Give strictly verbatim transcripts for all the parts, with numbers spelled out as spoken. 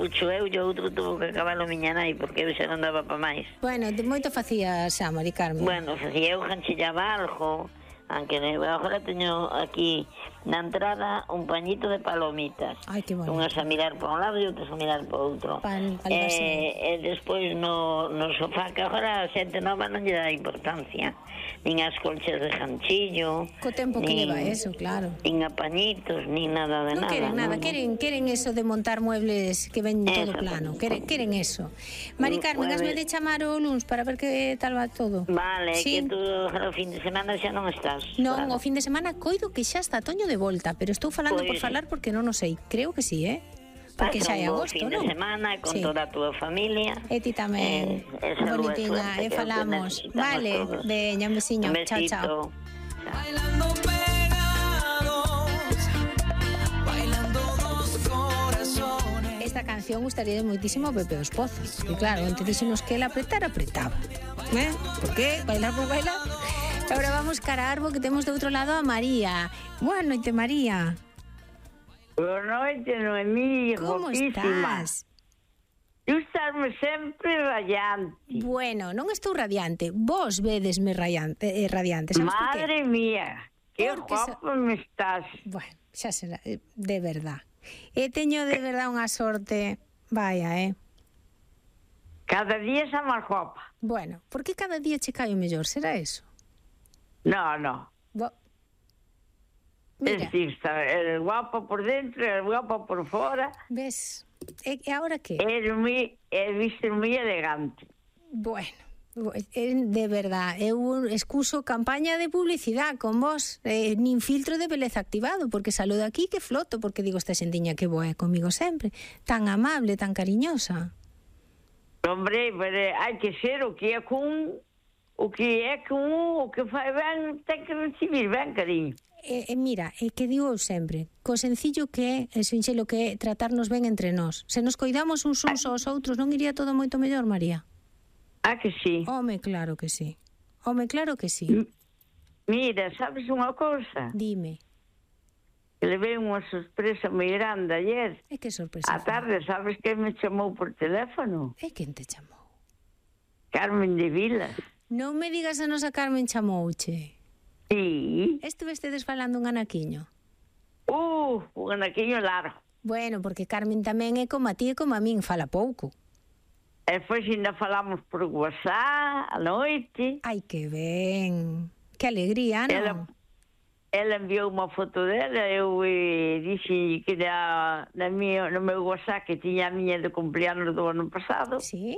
puxo eu e o outro tuvo que acabalo miña nai, porque eu xa non daba pa máis. Bueno, de moito facías xa, Mari Carmen. Bueno, facía eu ganchillaba algo, aunque agora teño aquí na entrada un pañito de palomitas. Ai, que bonito. Unhas a mirar por un lado e outras a mirar por outro. Pan, e, e despois no, no sofá, que agora a xente nova non lle dá importancia, nin as colchas de ganchillo, co tempo que leva eso, claro, nin a pañitos, nin nada de non nada. queren nada, non queren, queren eso de montar muebles que ven todo plano, queren, queren eso. Mari Carmen, Pues, hasme de chamar o luns para ver que tal va todo. Vale, ¿Sí? que tú o fin de semana xa non estás. Non, claro. o fin de semana coido que xa está Toño de volta, pero estou falando Pois, por falar porque non o sei. Creo que sí, eh? Porque pasa xa é un bo agosto, fin de non? semana con Sí. toda a túa familia. E ti tamén, Eh, esa boa bonitiña, suerte e que falamos. necesitamos Vale, todos. veña, un besiño. Un Chao, besito. chao. Bailando pegados, bailando dos corazones. Esta canción gustaría moitísimo a Pepe dos Pozos. E claro, entre dixemos que el apretar, apretaba. Eh? Por qué? Bailar por bailar. Ahora vamos cara a Arbo, que temos de outro lado a María. Boa noite, María. Boa noite, Noemí, Como guapísima. estás? Tu estás-me sempre radiante. Bueno, non estou radiante. Vos vedesme radiante, eh, radiante. Sabes por qué? Madre mía, que Porque guapa me estás. Bueno, xa será, eh, de verdad. E teño de verdad unha sorte. Vaya, eh. Cada día está máis guapa. Bueno, por que cada día che cae o mellor? Será eso? No, no. Bo... Es Mira, decir, está el guapa por dentro, el guapa por fora. ves? E, e agora que? Es moi, é viste moi elegante. Bueno, eh, de verdad, eu excuso campaña de publicidade con vos, eh, nin filtro de beleza activado, porque saludo aquí que floto, porque digo esta xentiña que boa é comigo sempre, tan amable, tan cariñosa. Hombre, pero hai que ser o que é con o que é con o que fai ben, ten que recibir ben, cariño. E, e mira, é que digo eu sempre, co sencillo que é, e sinxelo que é tratarnos ben entre nós. Se nos coidamos uns uns aos outros, non iría todo moito mellor, María? Ah, que sí. Home, claro que sí. Home, claro que sí. M- Mira, sabes unha cousa? Dime. Que levei unha sorpresa moi grande ayer. É que sorpresa. A tarde, sabes que me chamou por teléfono? É quen te chamou? Carmen de Vilas. Non me digas a nosa Carmen chamouche. Sí. Estuvestedes falando un anaquiño? Uh, un anaquiño largo. Bueno, porque Carmen tamén é como a ti e como a min, fala pouco. E depois ainda falamos por WhatsApp, a noite. Ai, que ben. Que alegría, non? Ela, ela enviou unha foto dela, eu eh, dixi que na, na mío, no meu WhatsApp que tiña a miña de cumpleanos do ano pasado. Sí?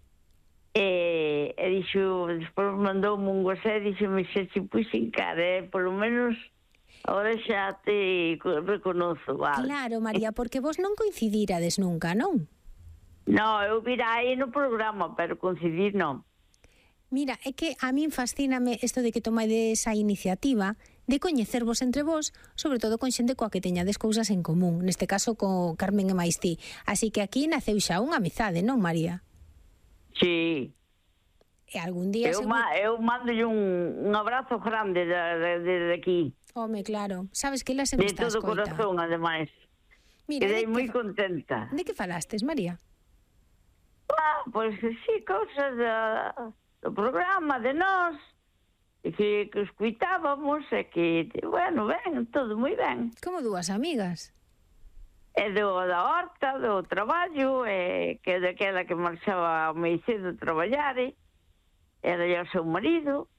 E, e dixo, despois mandoume un WhatsApp e dixo-me se te puxen cara, eh, polo menos ahora xa te reconozo, vale. Claro, María, porque vos non coincidirades nunca, non? No, eu vira aí no programa, pero coincidir non. Mira, é que a min fascíname isto de que tomades esa iniciativa de coñecervos entre vos, sobre todo con xente coa que teñades cousas en común, neste caso co Carmen e máis ti. Así que aquí naceu xa unha amizade, non, María? Sí. E algún día... Eu, seguro... ma, eu mando un, un abrazo grande de, de, de aquí. Home, claro. Sabes que ela sempre De está a todo escoita. corazón, ademais. Mira, Quedei de moi que, contenta. de que falastes, María? Ah, pois pues, sí, cousas da, do programa, de nós, e que, que escuitábamos, e que, bueno, ben, todo moi ben. Como dúas amigas. E do da horta, do traballo, e que daquela que marchaba moi cedo a traballar, e era o seu marido.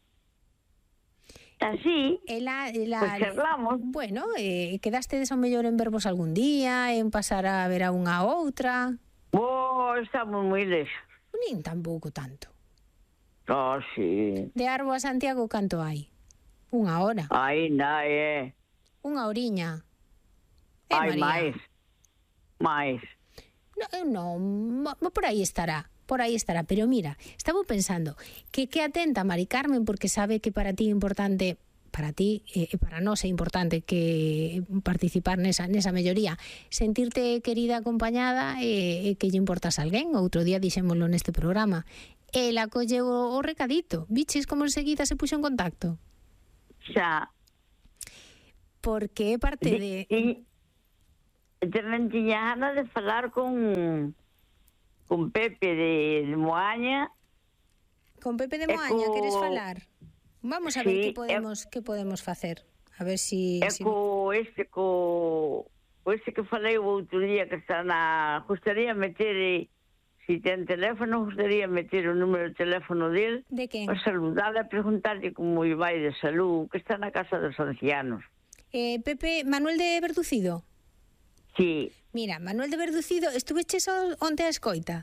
Así, Ela, ela, pois charlamos. Bueno, eh, quedastedes ao mellor en vervos algún día, en pasar a ver a unha a outra. Oh, estamos moi lexos. Nin tampouco tanto. Oh, sí. De Arbo a Santiago canto hai? Unha hora. Ainda é. Unha horiña. Eh, Hai María? máis. máis. No, eu non, mo- por aí estará. Por aí estará, pero mira, estaba pensando que que atenta Mari Carmen porque sabe que para ti é importante, para ti e eh, para nós é importante que participar nesa nesa melloría, sentirte querida, acompañada e, e que lle importas a alguén. Outro día dixémolo neste programa. Ela colleu o, o recadito. Viches como enseguida se puxo en contacto? Xa. Porque é parte de... Di, e tamén tiña ganas de falar con con Pepe de, de Moaña. Con Pepe de E Moaña, co- queres falar? Vamos a ver Sí, que podemos que podemos facer. A ver si, E si... co este, co, co este que falei o outro día que está na... Gustaría meter, eh, si ten teléfono, gustaría meter o número de teléfono del De quen? para saludarle e preguntarle como lle vai de salud, que está na casa dos ancianos. Eh, Pepe, Manuel de Verducido. Sí, Mira, Manuel de Verducido, estuveches o- onte a escoita?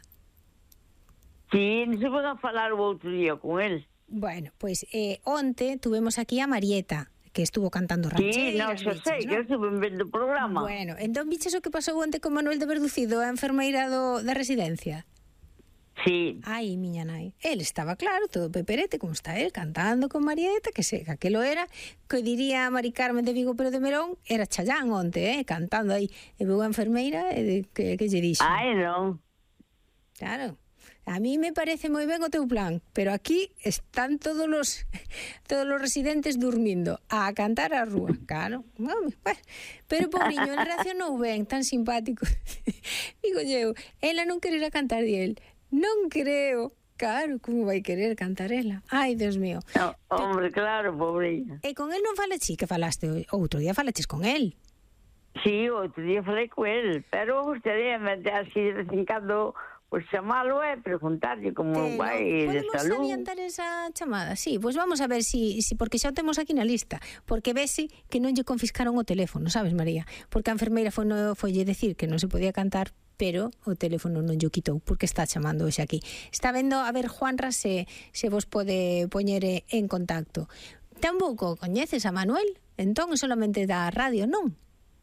sí, non se pode falar o outro día con el. Bueno, pois eh, onte tuvemos aquí a Marieta, que estuvo cantando Sí, rancheiras, non, xa biches, sei, non? que eu estuve vendo o programa. Bueno, entón biches o que pasou onte con Manuel de Verducido, a enfermeira do, da residencia? Sí, Ai, miña nai. El estaba claro, todo peperete, como está el, cantando con Marieta, que se, que aquelo era, que diría Mari Carmen de Vigo pero de Merón, era Chayán onte, eh, cantando aí. E veu a enfermeira e de, que, que lle dixo. ai non. Claro. A mí me parece moi ben o teu plan, pero aquí están todos los todos los residentes durmindo a cantar á rúa. Claro, bueno, pero pobriño, el reaccionou ben, tan simpático. Digo eu, ela non quererá cantar de él. Non creo. Claro, como vai querer cantar ela? Ai, Dios mío. No, hombre, claro, pobreña. E con el non falaste, sí, que falaste outro día, falaches con el. Sí, outro día falei con el, pero gustaría meter así de vez en cando, pues chamalo e preguntarlle como Que vai no, de podemos salud. adiantar esa chamada, sí, pois pues vamos a ver si, si porque xa o temos aquí na lista, porque vese que non lle confiscaron o teléfono, sabes, María? Porque a enfermeira foi no folle decir que non se podía cantar, pero o teléfono non lle quitou, porque está chamando hoxe aquí. Está vendo, a ver, Juanra, se, se vos pode poñer en contacto. Tampouco coñeces a Manuel? Entón, solamente da radio, non?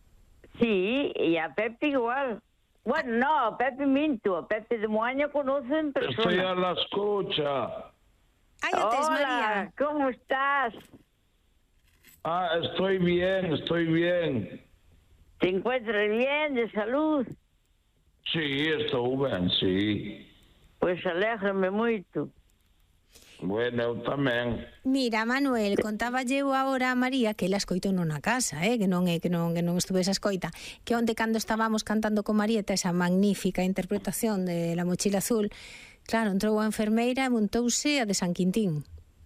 Sí, e a Pepe igual. Bueno, no, a Pepe minto, a Pepe de Moaña conoce en Estoy persona. a la escucha. Ai, o tes, María. Hola, ¿cómo estás? Ah, estoy bien, estoy bien. ¿Te encuentras bien, de salud? Sí, estou ben, sí. Pois alégrame moito. Bueno, eu tamén. Mira, Manuel, contaba eu agora a María que ela escoitou non na casa, eh, que non é que non que non estuve esa escoita, que onte cando estábamos cantando con Marieta esa magnífica interpretación de La mochila azul, claro, entrou a enfermeira e montouse a de San Quintín.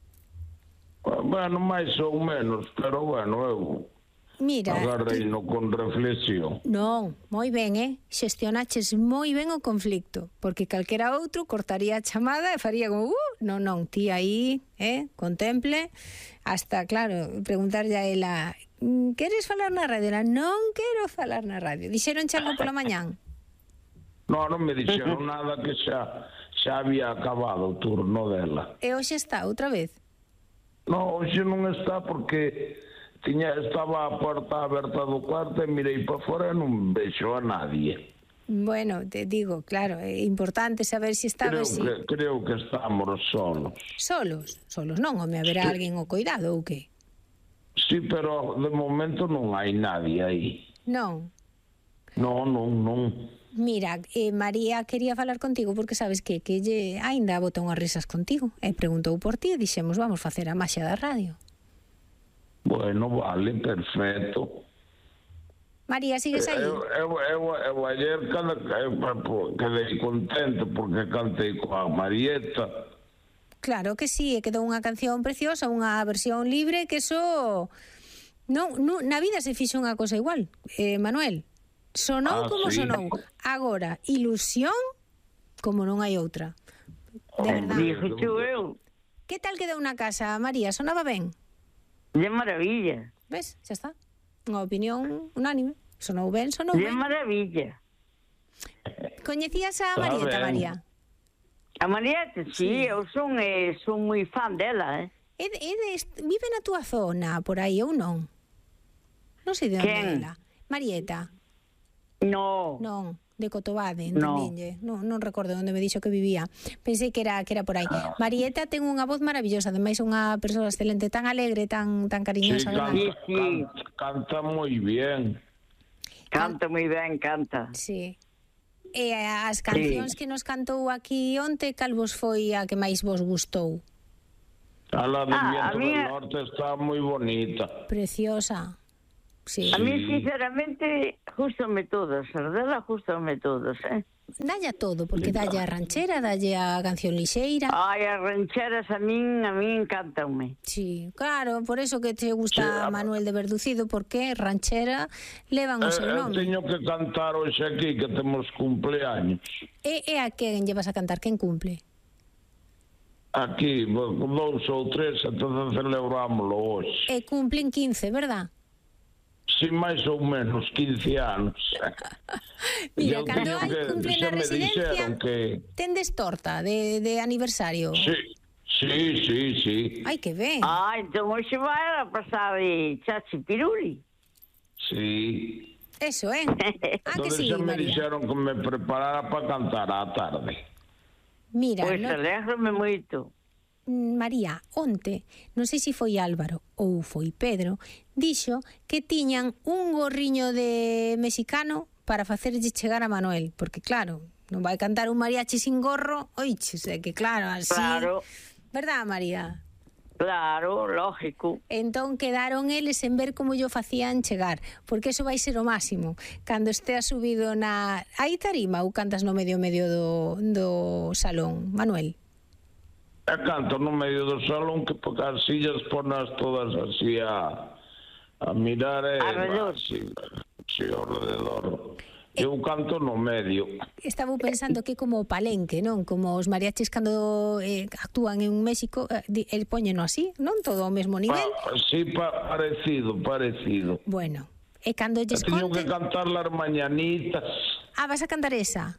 Bueno, máis ou menos, pero bueno, eu Mira, agarrei no con reflexión. non, moi ben, eh? Xestionaches moi ben o conflicto, porque calquera outro cortaría a chamada e faría como, uh, non, non, ti aí, eh, contemple, hasta, claro, preguntarlle a ela, queres falar na radio? Ela, non quero falar na radio. Dixeron algo pola mañán? No, non me dixeron nada, que xa xa había acabado o turno dela. E hoxe está outra vez? No, hoxe non está porque tiña, estaba a porta aberta do cuarto e mirei para fora e non vexo a nadie. Bueno, te digo, claro, é importante saber se está, Creo ver si... que, creo que estamos solos. Solos, solos non, home, haberá alguén ao cuidado ou que? Sí, pero de momento non hai nadie aí. Non. Non, non, non. Mira, eh, María quería falar contigo porque sabes que que lle aínda bota unhas risas contigo e preguntou por ti e dixemos vamos facer a maxia da radio. Bueno, vale, perfecto. María, sigues aí? Eu, eu, eu, eu ayer cada, eu, quedei contento porque cantei coa Marieta. Claro que sí, e quedou unha canción preciosa, unha versión libre, que eso... Non, non, na vida se fixo unha cosa igual, eh, Manuel. Sonou Ah, como sí. sonou. Agora, ilusión como non hai outra. De verdad. Dixo tú eu, Que tal quedou na casa, María? Sonaba ben? de maravilla, Ves? Xa está. Unha opinión unánime. Sonou ben, sonou de ben. maravilla. Coñecías a Está Marieta, ben. María? A Marieta, sí, eu son, eh, son moi fan dela, eh. É de, é de, vive na túa zona, por aí, ou non? Non sei de onde Quen? ela. Marieta. No, Non, de Cotobade, No. entendinlle. Non, non recordo onde me dixo que vivía. Pensei que era que era por aí. Marieta ten unha voz maravillosa, ademais unha persoa excelente, tan alegre, tan tan Sí, cariñosa, verdad? canta, Sí, sí. canta, canta moi bien. canta moi ben, canta. Sí. E as cancións que nos cantou aquí onte, cal vos foi a que máis vos gustou? A la del Ah, a viento mí- del norte está moi bonita. Preciosa. Sí. A mí, sinceramente, gústame todas, as dela gústame todas, eh? Dalle a todo, porque dalle a ranchera, dalle a canción lixeira. Ai, as rancheras a min, a min encantanme. Sí, claro, por eso que te gusta Sí, a- Manuel de Verducido, porque ranchera levan o seu Eh, eu nome. teño que cantar hoxe aquí, que temos cumpleaños. E, e a quen llevas a cantar? Quen cumple? Aquí, bo- dous ou tres, entón celebrámoslo hoxe. E cumplen quince, verdad? Si máis ou menos quince anos. Mira, Eu cando teño hai que- cumple xa na me residencia, dixeron que... tendes torta de, de aniversario. Sí, sí, sí, sí. Ai, que ben. Ah, entón hoxe vai a pasar de chachi piruli. Sí. Eso, eh? Ah, que Entonces sí, xa me María. dixeron que me preparara para cantar á tarde. Mira, Pois no, alégrame moito. María, onte, non sei se foi Álvaro ou foi Pedro, dixo que tiñan un gorriño de mexicano para facerlle chegar a Manuel, porque claro, non vai cantar un mariachi sin gorro, oiches, é que claro, así... Claro, Verdad, María? claro, lógico. Entón quedaron eles en ver como yo facían chegar, porque eso vai ser o máximo. Cando estea subido na... Aí tarima ou cantas no medio medio do, do salón, Manuel? E canto no medio do salón, que porque as sillas ponas todas así a, a mirar e... Alrededor. Así, así alrededor. Eu canto no medio. Estaba pensando que como o palenque, non? Como os mariachis cando eh, actúan en México, eh, di- el póñeno así, non? Todo ao mesmo nivel. Ah, sí, pa, parecido, parecido. Bueno, e cando Eu lles teño que conten... cantar las mañanitas. Ah, vas a cantar esa?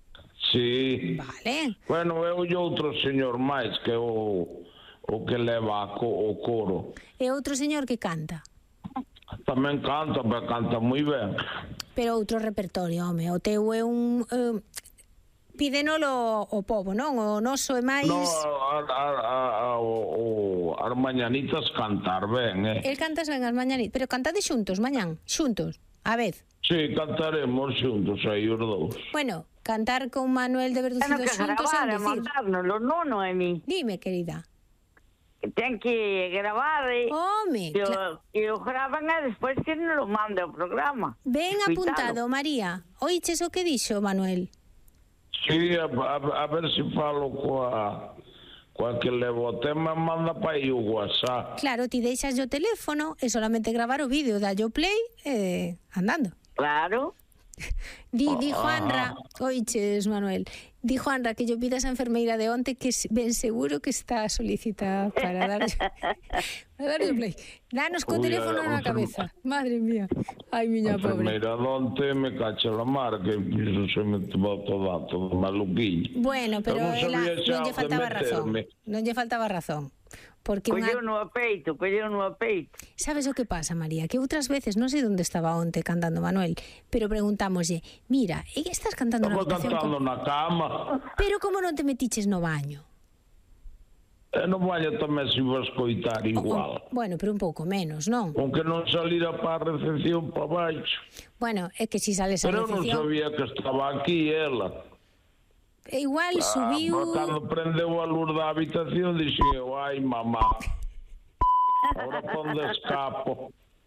Sí. Vale. Bueno, eu e outro señor máis que o, o que leva a co, o coro. E outro señor que canta? Tamén canta, pero canta moi ben. Pero outro repertorio, home. O teu é un... Eh, pídenolo o povo, non? O noso é máis... No, a, a, a, a, o, o, as mañanitas cantar ben, eh? El cantas ben as mañanitas, pero cantade xuntos, mañán, xuntos, a vez. Sí, cantaremos xuntos aí os dous. Bueno, cantar con Manuel de Teno Verducido que xuntos é gravar un e decir. mandárnoslo, non, non é mi. Dime, querida. Que ten que gravar e... Home, E cla- o, e o gravan e despois que non lo manda ao programa. ben Escoitalo. apuntado, María. Oiches o que dixo Manuel? Sí, a, a, a ver se falo coa, coa que levo o tema, manda para aí o WhatsApp. Claro, ti deixas o teléfono e solamente gravar o vídeo, dallo play e andando. Claro. Di, Ah. di Juanra, oiches, Manuel, di Juanra que yo pidas a enfermeira de onte que s- ben seguro que está solicitada para dar para darle play. Danos co Ui, teléfono a- na a cabeza. Madre mía. Ai, miña pobre. Enfermeira donte me cacha la mar, que iso se me boto dato maluquiño. Bueno, pero Eu non ela sabía xa non lle onde faltaba razón. meterme. Non lle faltaba razón. Porque Colleu unha... no apeito, colleu no apeito. Sabes o que pasa, María? Que outras veces, non sei onde estaba onte cantando Manuel, pero preguntámoslle, mira, e estás cantando na Estaba habitación cantando como... na cama. Pero como non te metiches no baño? E no baño tamén se iba a escoitar igual. Bueno, pero un pouco menos, non? Aunque non salira para a recepción para baixo. Bueno, é que si sales a Pero eu non recepción... sabía que estaba aquí ela. E igual Ah, subiu... pero cando prendeu a luz da habitación, dixen eu, ai mamá, ahora onde escapo.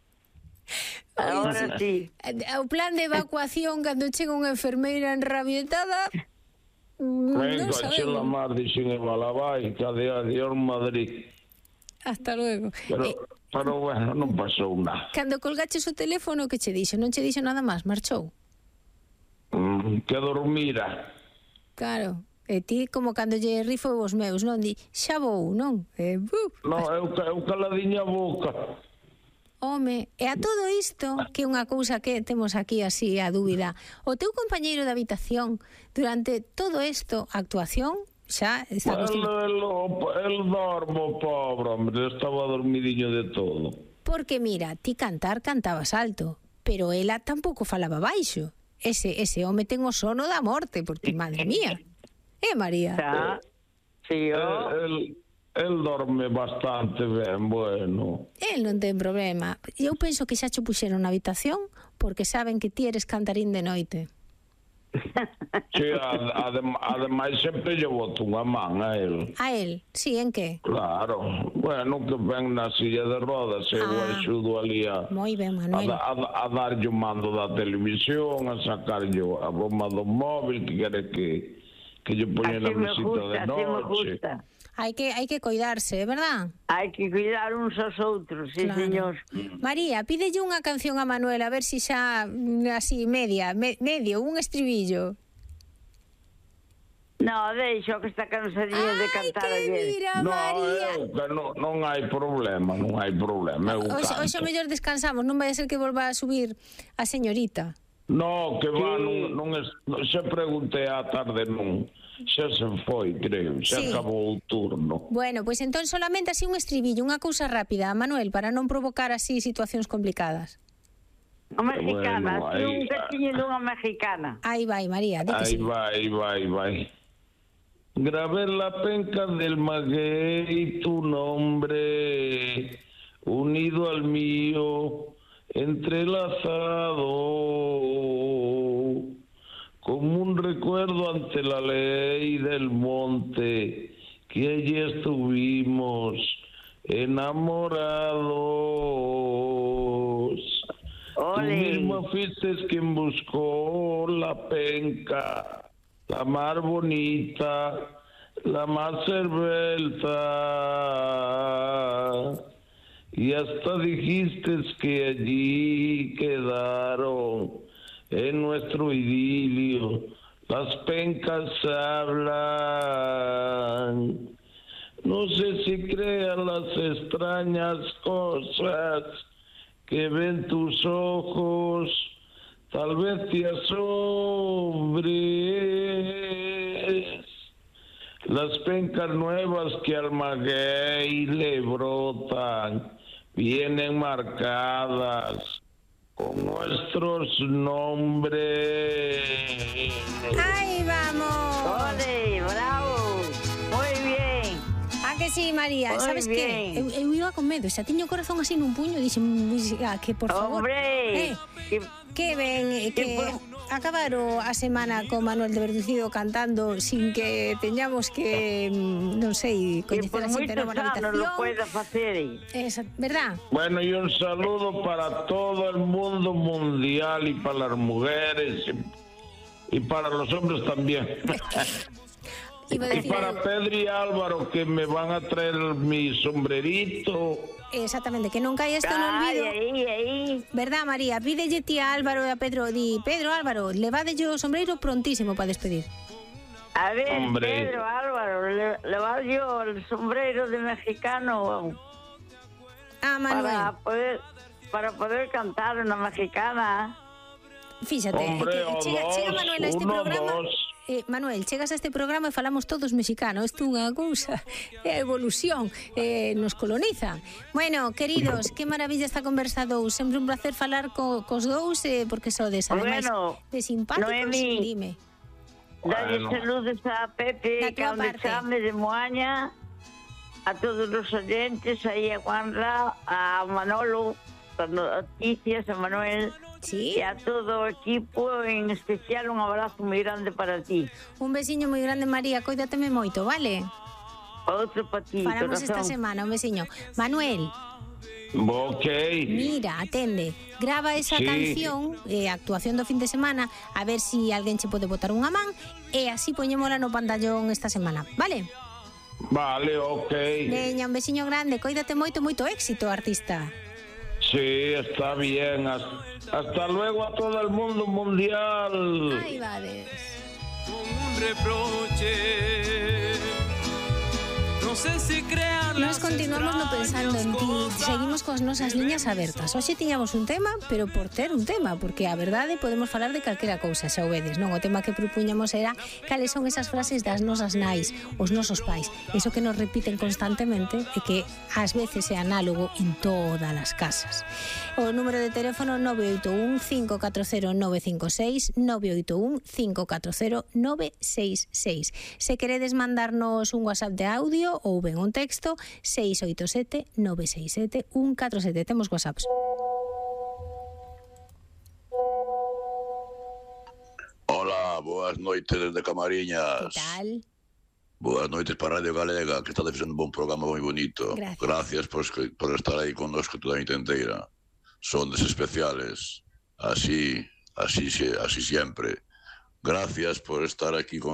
Agora sí. O plan de evacuación cando chega unha enfermeira enrabietada... mm, Venga, non chela sabemos. mar, dixen eu, ala vai, cadê adiós Madrid. Hasta luego. Pero, Eh, pero bueno, non pasou nada. cando colgaches o teléfono, que che dixo? Non che dixo nada máis, marchou? Mm, que dormira. Claro. E ti, como cando lle rifo os meus, non? Di, xa vou, non? E, buf, No, eu, eu caladiña a boca. home, e a todo isto, que é unha cousa que temos aquí así a dúbida, o teu compañeiro de habitación, durante todo isto, a actuación, xa está El, acostumado. el, el dormo, pobre, hombre, estaba dormidiño de todo. Porque mira, ti cantar cantabas alto, pero ela tampouco falaba baixo. Ese, ese home ten o sono da morte, porque, madre mía. Eh, María? Xa. Sí, El, o... el, el dorme bastante ben, bueno. El non ten problema. Eu penso que xa cho puxeron na habitación porque saben que ti eres cantarín de noite. Sí, ad- adem- ademais sempre lle boto unha man a el. A él, sí, en que? Claro, bueno, que ven na silla de rodas, eu Ah. axudo ali a, Moi ben, a, Manuel. da- a, da- a darlle o mando da televisión, a sacarlle a bomba do móvil, que quere que, que lle poñe na Así me visita gusta, de así me noche. gusta. Hai que hai que coidarse, verdad? Hai que cuidar uns aos outros, sí, Claro. señor. María, pídelle unha canción a Manuel a ver si xa mm, así media, me, medio, un estribillo. No, deixo que está cansadinho de cantar que ayer. mira, No, María. eu, que non, non hai problema, non hai problema, eu Hoxe, hoxe canto. mellor descansamos, non vai a ser que volva a subir a señorita. No, que va, Sí. non, non es, non, xa preguntei á tarde, non, xa se foi, creo, xa Sí. acabou o turno. Bueno, pois entón solamente así un estribillo, unha cousa rápida, Manuel, para non provocar así situacións complicadas. Unha mexicana, Bueno, así aí- un catiño dunha mexicana. Aí vai, María, di que Ahí sí. va, ahí va, ahí va. Grabé en la penca del maguey tu nombre, unido al mío, entrelazado, como un recuerdo ante la ley del monte, que allí estuvimos enamorados. Tú Ole. mismo fuiste quien buscó la penca, la más bonita, la más esbelta, y hasta dijiste que allí quedaron en nuestro idilio, las pencas hablan. No sé si crean las extrañas cosas que ven tus ojos, tal vez te asombres. Las pencas nuevas que al maguey le brotan vienen marcadas con nuestros nombres. Aí vamos. Ole, bravo. Moi bien. Ah, que sí, María, Moi sabes bien. que eu, eu iba con medo, xa tiño o corazón así nun puño, dixen, ah, que por favor. Hombre, Eh, que, que ben, eh, que Que por- acabaron a semana con Manuel de Verducido cantando sin que teñamos que, mm, non sei, que coñecer por a xente moitos nova na anos lo habitación. pueda facer. Esa, verdad? Bueno, y un saludo para todo el mundo mundial y para las mujeres y, y para los hombres también. Iba a Y decir, para Pedro y Álvaro, que me van a traer mi sombrerito. exactamente, que non caia isto no Ai, olvido. aí, aí. Verdad, María? Pídelle ti a Álvaro e a Pedro, di, Pedro, Álvaro, levadelle o sombreiro prontísimo para despedir. A ver, Hombre. Pedro, Álvaro, le, levar yo el sombrero de mexicano Ah, Manuel, para poder para poder cantar una mexicana. fíxate, Hombre, que o chega, dos, chega Manuel a este uno, programa. dos. Eh, Manuel, chegas a este programa e falamos todos mexicano. Isto é unha cousa, é a evolución, eh, nos colonizan. Bueno, queridos, que maravilla esta conversa dous. Sempre un placer falar co, cos dous, eh, porque sodes, ademais, Bueno, de simpáticos. Noemi. Dime. Dalle Bueno. saludos a Pepe, Da que tua é un parte. exame de Moaña, a todos os oyentes, aí a Juanra, a Manolo, a noticias, a Manuel, Sí, e a todo o equipo, en especial un abrazo moi grande para ti. un besiño moi grande, María. Coídateme moito, vale? Outro para ti, Falamos esta corazón. semana, un besiño. Manuel, Ok. mira, atende, grava esa Sí. canción, eh, actuación do fin de semana, a ver si alguén che pode botar unha man, e así poñémola no pantallón esta semana, vale? Vale, ok. Veña, un besiño grande, coídate moito, moito éxito, artista. Sí, está bien. Hasta, hasta luego a todo el mundo mundial. Aí vades. Con un reproche. No sé si crear Nos las continuamos no pensando en ti, extrañas seguimos coas nosas liñas abertas. Hoxe tiñamos un tema, pero por ter un tema, porque a verdade podemos falar de calquera cousa, xa o vedes, non? O tema que propuñamos era cales son esas frases das nosas nais, os nosos pais, eso que nos repiten constantemente e que ás veces é análogo en todas as casas. O número de teléfono nove oito un cinco catro cero nove cinco seis, nove oito un cinco catro cero nove seis seis. Se queredes mandarnos un WhatsApp de audio ou ben un texto, seis oito sete nove seis sete un catro sete. Temos WhatsApps. Hola, boas noites desde Camariñas. Que tal? Boas noites para Radio Galega, que está facendo un bon programa moi bonito. Gracias. Gracias por, por estar aí connosco toda a noite inteira. Son desespeciales. Así, así, así siempre. Gracias por estar aquí con